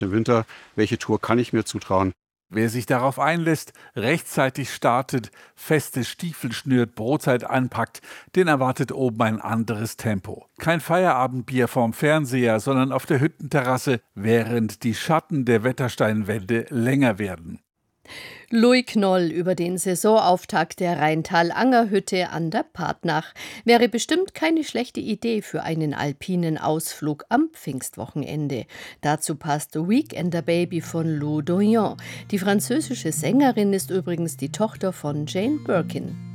im Winter, welche Tour kann ich mir zutrauen. Wer sich darauf einlässt, rechtzeitig startet, feste Stiefel schnürt, Brotzeit anpackt, den erwartet oben ein anderes Tempo. Kein Feierabendbier vorm Fernseher, sondern auf der Hüttenterrasse, während die Schatten der Wettersteinwände länger werden. Louis Knoll über den Saisonauftakt der Rheintal-Anger-Hütte an der Partnach. Wäre bestimmt keine schlechte Idee für einen alpinen Ausflug am Pfingstwochenende. Dazu passt Weekender Baby von Lou Doyon. Die französische Sängerin ist übrigens die Tochter von Jane Birkin.